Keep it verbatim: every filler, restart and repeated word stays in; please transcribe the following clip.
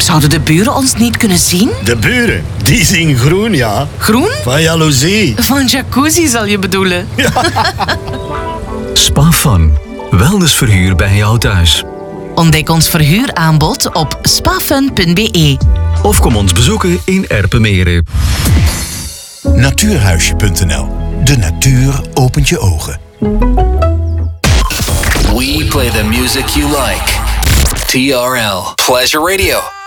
Zouden de buren ons niet kunnen zien? De buren, die zien groen, ja. Groen? Van jaloezie. Van jacuzzi zal je bedoelen. Ja. Spa Fun. Wellnessverhuur bij jou thuis. Ontdek ons verhuuraanbod op spafun punt b e. Of kom ons bezoeken in Erpenmeren. Natuurhuisje punt n l. De natuur opent je ogen. We play the music you like. T R L Pleasure Radio.